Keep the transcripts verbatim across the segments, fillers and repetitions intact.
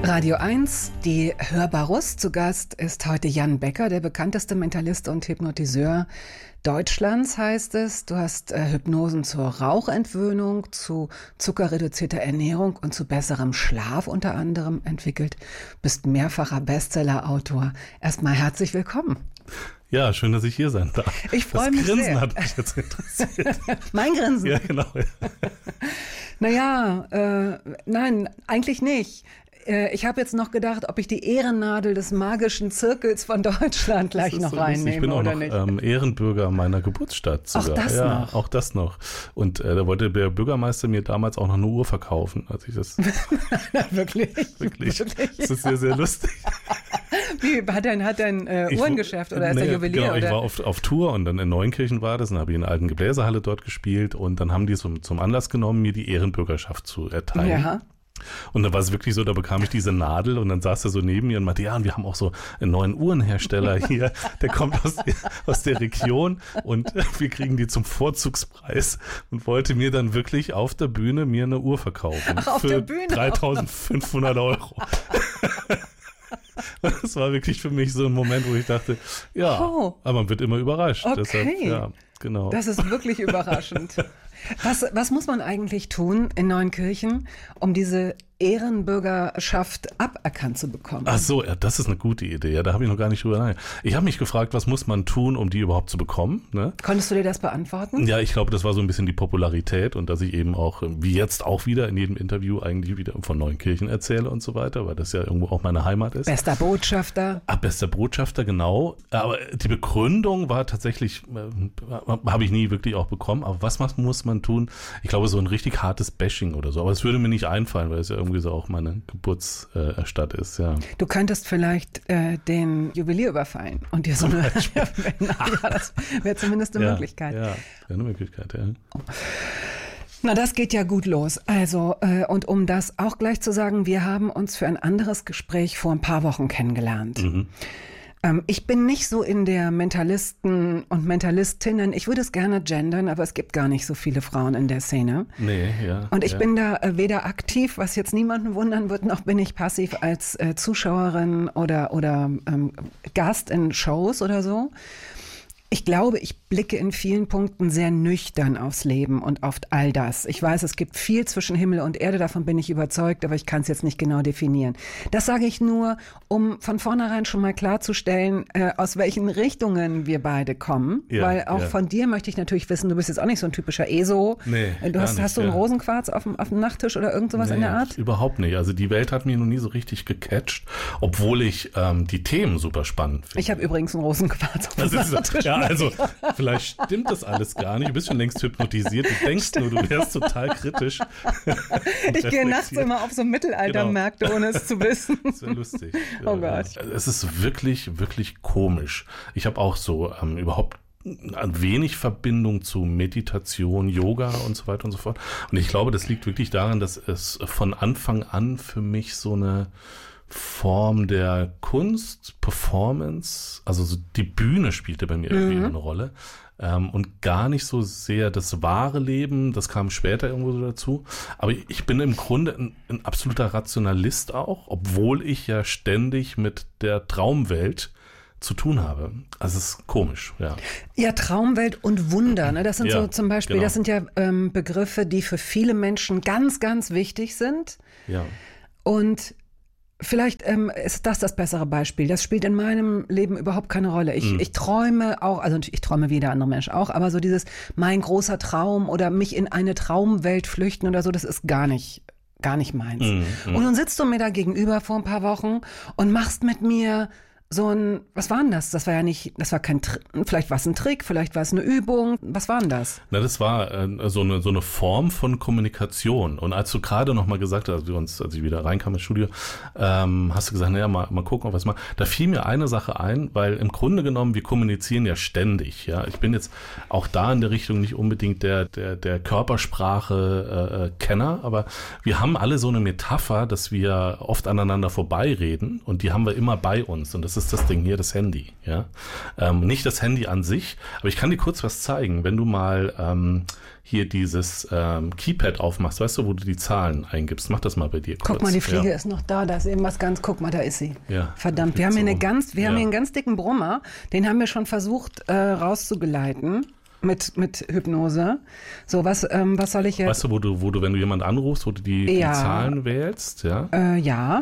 Radio eins, die Hörbarus. Zu Gast ist heute Jan Becker, der bekannteste Mentalist und Hypnotiseur Deutschlands, heißt es. Du hast äh, Hypnosen zur Rauchentwöhnung, zu zuckerreduzierter Ernährung und zu besserem Schlaf unter anderem entwickelt. Bist mehrfacher Bestseller-Autor. Erstmal herzlich willkommen. Ja, schön, dass ich hier sein darf. Ich freue mich Grinsen sehr. hat mich jetzt interessiert. Mein Grinsen? Ja, genau. Naja, äh, nein, eigentlich nicht. Äh, ich habe jetzt noch gedacht, ob ich die Ehrennadel des magischen Zirkels von Deutschland gleich noch so reinnehme ich bin auch oder noch nicht. Ähm, Ehrenbürger meiner Geburtsstadt sogar. Auch das ja, noch? Auch das noch. Und äh, da wollte der Bürgermeister mir damals auch noch eine Uhr verkaufen, als ich das... Wirklich? Wirklich. Wirklich? Das ist sehr, sehr lustig. Wie, hat dein, hat dein äh, Ich- Uhrengeschäft oder ist nee, der Juwelier? Genau, ich oder? war auf, auf Tour und dann in Neunkirchen war das und habe ich in der alten Gebläsehalle dort gespielt und dann haben die zum, zum Anlass genommen, mir die Ehrenbürgerschaft zu erteilen. Ja. Und dann war es wirklich so, da bekam ich diese Nadel und dann saß er so neben mir und meinte, ja, und wir haben auch so einen neuen Uhrenhersteller hier, der kommt aus, aus der Region und wir kriegen die zum Vorzugspreis und wollte mir dann wirklich auf der Bühne mir eine Uhr verkaufen. Ach, auf für der Bühne? dreitausendfünfhundert Euro. Das war wirklich für mich so ein Moment, wo ich dachte, ja, Oh. aber man wird immer überrascht. Okay. Deshalb, ja, genau. Das ist wirklich überraschend. Was, was muss man eigentlich tun in Neunkirchen, um diese Ehrenbürgerschaft aberkannt zu bekommen? Ach so, ja, das ist eine gute Idee. Ja, da habe ich noch gar nicht drüber nachgedacht. Ich habe mich gefragt, was muss man tun, um die überhaupt zu bekommen? Ne? Konntest du dir das beantworten? Ja, ich glaube, das war so ein bisschen die Popularität und dass ich eben auch, wie jetzt auch wieder in jedem Interview eigentlich wieder von Neunkirchen erzähle und so weiter, weil das ja irgendwo auch meine Heimat ist. Bester Botschafter. Ah, bester Botschafter, genau. Aber die Begründung war tatsächlich, äh, habe ich nie wirklich auch bekommen. Aber was muss man tun? Ich glaube, so ein richtig hartes Bashing oder so. Aber es würde mir nicht einfallen, weil es ja irgendwie so auch meine Geburtsstadt ist, ja. Du könntest vielleicht äh, den Juwelier überfallen und dir so eine... ja, das wäre zumindest eine ja, Möglichkeit. Ja, wäre eine Möglichkeit, ja. Na, das geht ja gut los. Also, äh, und um das auch gleich zu sagen, wir haben uns für ein anderes Gespräch vor ein paar Wochen kennengelernt. Mhm. Ähm, ich bin nicht so in der Mentalisten- und Mentalistinnen, ich würde es gerne gendern, aber es gibt gar nicht so viele Frauen in der Szene. Nee, ja. Und ich ja. bin da äh, weder aktiv, was jetzt niemanden wundern wird, noch bin ich passiv als äh, Zuschauerin oder, oder ähm, Gast in Shows oder so. Ich glaube, ich blicke in vielen Punkten sehr nüchtern aufs Leben und auf all das. Ich weiß, es gibt viel zwischen Himmel und Erde, davon bin ich überzeugt, aber ich kann es jetzt nicht genau definieren. Das sage ich nur, um von vornherein schon mal klarzustellen, äh, aus welchen Richtungen wir beide kommen. Ja, Weil auch ja. von dir möchte ich natürlich wissen, du bist jetzt auch nicht so ein typischer E S O. Nee, du gar hast, nicht, hast du einen ja. Rosenquarz auf dem, auf dem Nachttisch oder irgend sowas Nee, in der Art? Überhaupt nicht. Also die Welt hat mich noch nie so richtig gecatcht, obwohl ich ähm, die Themen super spannend finde. Ich habe übrigens einen Rosenquarz auf dem Das ist, Nachttisch. ja, also vielleicht stimmt das alles gar nicht. Du bist schon längst hypnotisiert. Du denkst nur, du wärst total kritisch. Ich gehe nachts immer auf so Mittelaltermärkte, ohne es zu wissen. Das wäre lustig. Oh Gott. Es ist wirklich, wirklich komisch. Ich habe auch so ähm, überhaupt ein wenig Verbindung zu Meditation, Yoga und so weiter und so fort. Und ich glaube, das liegt wirklich daran, dass es von Anfang an für mich so eine Form der Kunst, Performance, also so die Bühne spielte bei mir irgendwie Mhm. eine Rolle ähm, und gar nicht so sehr das wahre Leben, das kam später irgendwo so dazu, aber ich bin im Grunde ein, ein absoluter Rationalist auch, obwohl ich ja ständig mit der Traumwelt zu tun habe. Also es ist komisch, ja. Ja, Traumwelt und Wunder, ne? Das sind Ja, so zum Beispiel, genau. das sind ja ähm, Begriffe, die für viele Menschen ganz, ganz wichtig sind. Ja. Und vielleicht ähm, ist das das bessere Beispiel. Das spielt in meinem Leben überhaupt keine Rolle. Ich, Mhm. ich träume auch, also ich träume wie jeder andere Mensch auch, aber so dieses mein großer Traum oder mich in eine Traumwelt flüchten oder so, das ist gar nicht, gar nicht meins. Mhm, mhm. Und nun sitzt du mir da gegenüber vor ein paar Wochen und machst mit mir so ein, was war denn das? Das war ja nicht, das war kein, Tr- vielleicht war es ein Trick, vielleicht war es eine Übung. Was war denn das? Na, das war äh, so eine so eine Form von Kommunikation. Und als du gerade noch mal gesagt hast, als, wir uns, als ich wieder reinkam ins Studio, ähm, hast du gesagt, naja, mal, mal gucken, ob was mal. Da fiel mir eine Sache ein, weil im Grunde genommen, wir kommunizieren ja ständig. Ja, ich bin jetzt auch da in der Richtung nicht unbedingt der der der Körpersprache äh, Kenner, aber wir haben alle so eine Metapher, dass wir oft aneinander vorbeireden und die haben wir immer bei uns. Und das ist das Ding hier, das Handy. Ja? Ähm, nicht das Handy an sich, aber ich kann dir kurz was zeigen. Wenn du mal ähm, hier dieses ähm, Keypad aufmachst, weißt du, wo du die Zahlen eingibst, mach das mal bei dir kurz. Guck mal, die Fliege ja. ist noch da, da ist irgendwas ganz, guck mal, da ist sie. Ja, verdammt, wir haben hier, eine so. ganz, wir ja. haben hier einen ganz dicken Brummer, den haben wir schon versucht äh, rauszugeleiten. Mit, mit Hypnose. So, was, ähm, was soll ich jetzt? Weißt du, wo du, wo du, wenn du jemanden anrufst, wo du die, ja. die Zahlen wählst, ja? Äh, ja.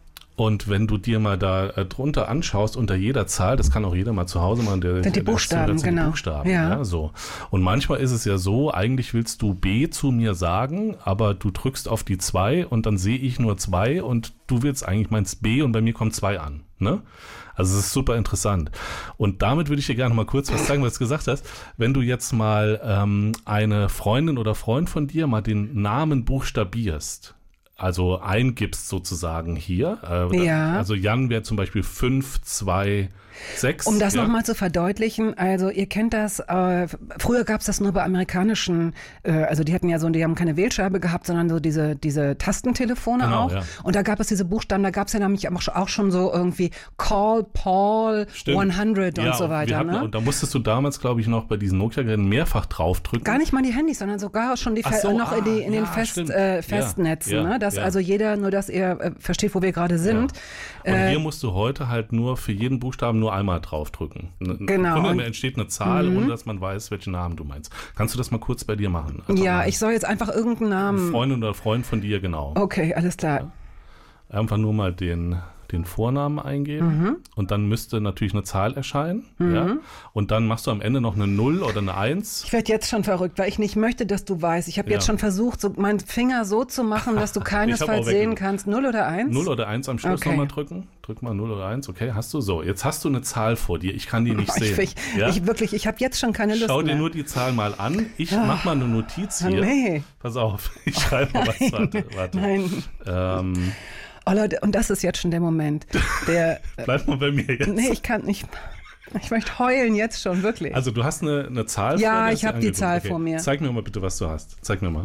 Und wenn du dir mal da äh, drunter anschaust, unter jeder Zahl, das kann auch jeder mal zu Hause machen, der, sind die der, Buchstaben, der, der genau. Die Buchstaben, ja. ja, so. Und manchmal ist es ja so, eigentlich willst du B zu mir sagen, aber du drückst auf die zwei und dann sehe ich nur zwei und du willst eigentlich meinst B und bei mir kommt zwei an, ne? Also es ist super interessant. Und damit würde ich dir gerne mal kurz was sagen, was du gesagt hast. Wenn du jetzt mal ähm, eine Freundin oder Freund von dir mal den Namen buchstabierst, also eingibst sozusagen hier. Äh, ja. Also Jan wäre zum Beispiel fünf, zwei, sechs. Um das ja. nochmal zu verdeutlichen, also ihr kennt das, äh, früher gab es das nur bei amerikanischen, äh, also die hatten ja so, die haben keine Wählscheibe gehabt, sondern so diese diese Tastentelefone Genau, auch. ja. Und da gab es diese Buchstaben, da gab es ja nämlich auch schon so irgendwie Call Paul Stimmt. hundert und ja, so weiter. Hatten, ne? Und da musstest du damals, glaube ich, noch bei diesen Nokia-Geräten mehrfach draufdrücken. Gar nicht mal die Handys, sondern sogar schon die so, noch ah, in, die, in ja, den Fest, stimmt. äh, Festnetzen, ja, ne? Dass ja. also jeder, nur dass ihr äh, versteht, wo wir gerade sind. Ja. Und äh, hier musst du heute halt nur für jeden Buchstaben nur einmal draufdrücken. Genau. Im Grunde entsteht eine Zahl, mhm. ohne dass man weiß, welchen Namen du meinst. Kannst du das mal kurz bei dir machen? Einfach ja, mal. ich soll jetzt einfach irgendeinen Namen. Freundin oder Freund von dir, genau. Okay, alles klar. Ja. Einfach nur mal den, den Vornamen eingeben Mhm. und dann müsste natürlich eine Zahl erscheinen. Mhm. Ja? Und dann machst du am Ende noch eine Null oder eine Eins. Ich werde jetzt schon verrückt, weil ich nicht möchte, dass du weißt. Ich habe Ja. jetzt schon versucht, so meinen Finger so zu machen, dass du Ich hab keinesfalls auch sehen weg- kannst. Null oder eins? Null oder eins am Schluss Okay. nochmal drücken. Drück mal Null oder eins. Okay, hast du so. Jetzt hast du eine Zahl vor dir. Ich kann die nicht ich, sehen. ich, ja? ich wirklich, ich habe jetzt schon keine Lust Schau dir mehr. nur die Zahl mal an. Ich Ah. mach mal eine Notiz Oh, hier. nee. Pass auf, ich schreibe mal was. Warte, warte. Nein. Ähm, Oh Leute, und das ist jetzt schon der Moment. Der, bleib mal bei mir jetzt. nee, ich kann nicht. Ich möchte heulen jetzt schon, wirklich. Also du hast eine, eine Zahl Ja, vor dir? ich hab die Zahl vor mir. Zeig mir mal bitte, was du hast. Zeig mir mal.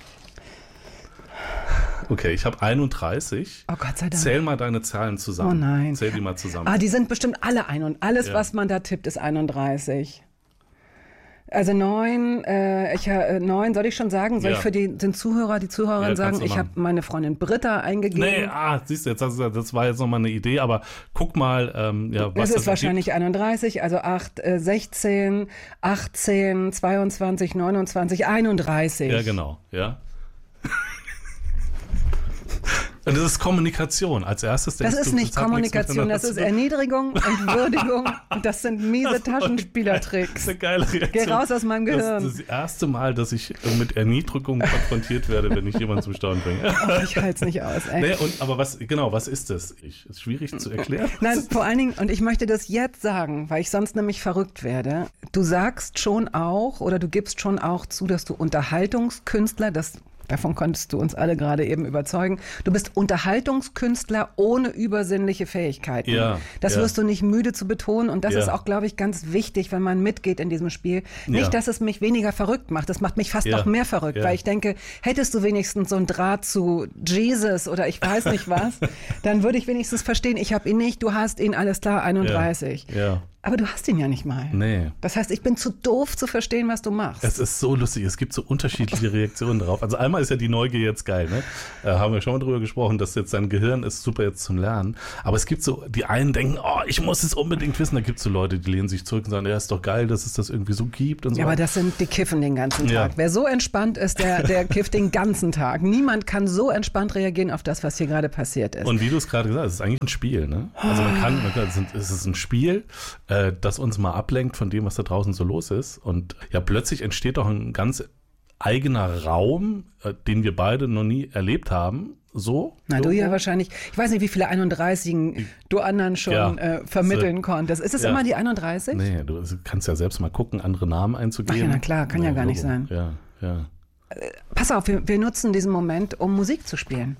Okay, ich habe einunddreißig. Oh Gott sei Dank. Zähl mal deine Zahlen zusammen. Oh nein. Zähl die mal zusammen. Ah, die sind bestimmt alle ein und alles, Ja. was man da tippt, ist einunddreißig. Also neun, äh, ich, äh, neun, soll ich schon sagen? Soll Ja. ich für die, den Zuhörer, die Zuhörerin Ja, sagen, kannst du ich machen. habe meine Freundin Britta eingegeben. Nee, ah, siehst du, jetzt hast du, das war jetzt nochmal eine Idee, aber guck mal, ähm, ja, was Es das ist wahrscheinlich einunddreißig, also acht, äh, sechzehn, achtzehn, zweiundzwanzig, neunundzwanzig, einunddreißig. Ja, genau, ja. Und das ist Kommunikation. Als erstes Das denkst ist du, nicht hat nichts Kommunikation, miteinander das ist zu tun. Erniedrigung und Würdigung. Und das sind miese Das Taschenspielertricks. ist eine geile Reaktion. Geh raus aus meinem Gehirn. Das ist das erste Mal, dass ich mit Erniedrigung konfrontiert werde, wenn ich jemanden zum Staunen bringe. Oh, ich halte es nicht aus, ey. Nee, und, aber was, genau, was ist das? Ich, ist schwierig zu erklären. Nein, vor allen Dingen, und ich möchte das jetzt sagen, weil ich sonst nämlich verrückt werde. Du sagst schon auch oder du gibst schon auch zu, dass du Unterhaltungskünstler, das davon konntest du uns alle gerade eben überzeugen. Du bist Unterhaltungskünstler ohne übersinnliche Fähigkeiten. Ja, das ja. wirst du nicht müde zu betonen und das Ja. ist auch, glaube ich, ganz wichtig, wenn man mitgeht in diesem Spiel. Nicht, Ja. dass es mich weniger verrückt macht, das macht mich fast Ja. noch mehr verrückt, Ja. weil ich denke, hättest du wenigstens so einen Draht zu Jesus oder ich weiß nicht was, dann würde ich wenigstens verstehen, ich habe ihn nicht, du hast ihn, alles klar, einunddreißig. Ja. ja. Aber du hast ihn ja nicht mal. Nee. Das heißt, ich bin zu doof zu verstehen, was du machst. Es ist so lustig, es gibt so unterschiedliche Reaktionen darauf. Also einmal ist ja die Neugier jetzt geil, ne? Äh, haben wir schon mal drüber gesprochen, dass jetzt dein Gehirn ist super jetzt zum Lernen. Aber es gibt so, die einen denken, oh, ich muss es unbedingt wissen. Da gibt es so Leute, die lehnen sich zurück und sagen, ja, ist doch geil, dass es das irgendwie so gibt und so. Ja, aber das sind, die kiffen den ganzen Tag. Ja. Wer so entspannt ist, der, der kifft den ganzen Tag. Niemand kann so entspannt reagieren auf das, was hier gerade passiert ist. Und wie du es gerade gesagt hast, es ist eigentlich ein Spiel, ne? Also man kann, man kann es ist ein Spiel, äh, das uns mal ablenkt von dem, was da draußen so los ist. Und ja, plötzlich entsteht doch ein ganz eigener Raum, äh, den wir beide noch nie erlebt haben. So. Na, so. du ja wahrscheinlich. Ich weiß nicht, wie viele einunddreißigen du anderen schon Ja. äh, vermitteln konntest. Ist es Ja. immer die einunddreißig? Nee, du kannst ja selbst mal gucken, andere Namen einzugeben. Ach ja, na klar, kann ja gar nicht Logo. sein. Ja, ja. Pass auf, wir, wir nutzen diesen Moment, um Musik zu spielen.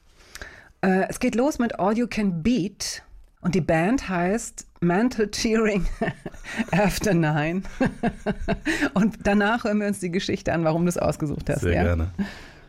Äh, es geht los mit All You Can Beat und die Band heißt Mental Cheering After Nine. Und danach hören wir uns die Geschichte an, warum du es ausgesucht hast. Sehr ja? gerne.